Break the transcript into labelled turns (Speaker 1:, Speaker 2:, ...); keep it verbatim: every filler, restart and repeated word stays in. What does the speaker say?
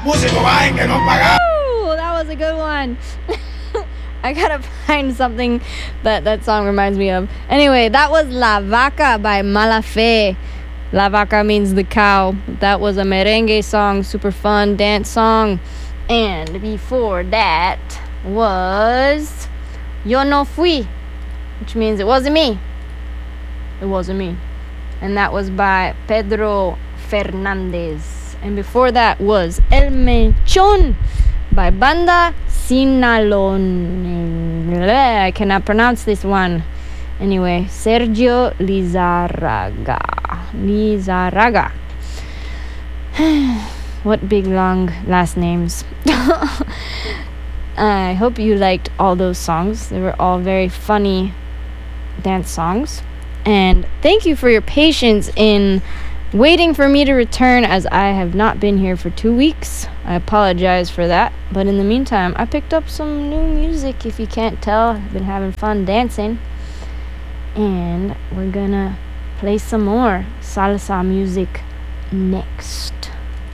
Speaker 1: Ooh, that was a good one. I gotta find something that that song reminds me of. Anyway, that was La Vaca by Mala Fe. La Vaca means the cow. That was a merengue song, super fun dance song. And before that was Yo No Fui, which means it wasn't me. It wasn't me. And that was by Pedro Fernandez. And before that was El Mechon by Banda Sinalon. I cannot pronounce this one. Anyway, Sergio Lizarraga. Lizarraga. What big long last names. I hope you liked all those songs. They were all very funny dance songs. And thank you for your patience in waiting for me to return, as I have not been here for two weeks. I apologize for that. But in the meantime, I picked up some new music, if you can't tell. I've been having fun dancing. And we're gonna play some more salsa music next.